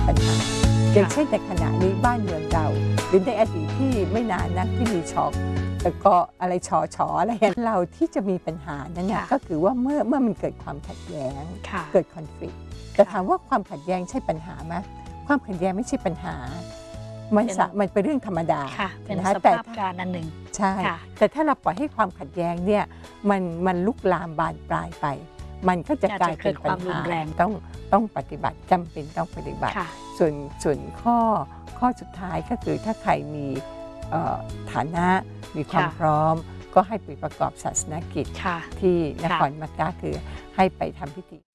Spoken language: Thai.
ปัญหาอย่างเช่นในขณะนี้บ้านเมืองเราหรือในอดีตที่ไม่นานนักที่มีช็อคแต่ก็อะไรชออะไรเราที่จะมีปัญหานั้นเนี่ยก็คือว่าเมื่อมันเกิดความขัดแย้งเกิดคอนฟ lict แต่ถามว่าความขัดแย้งใช่ปัญหาไหมความขัดแย้งไม่ใช่ปัญหามันเป็นเรื่องธรรมดาเป็นสภาพการอันหนึ่งใช่แต่ถ้าเราปล่อยให้ความขัดแย้งเนี่ยมันลุกลามบานปลายไปมันก็จะกลายเป็นปัญหาต้องปฏิบัติจำเป็นต้องปฏิบัติส่วนข้อสุดท้ายก็คือถ้าใครมีฐานะมีความพร้อมก็ให้ไปประกอบศาสนกิจที่นครมักกะคือให้ไปทำพิธี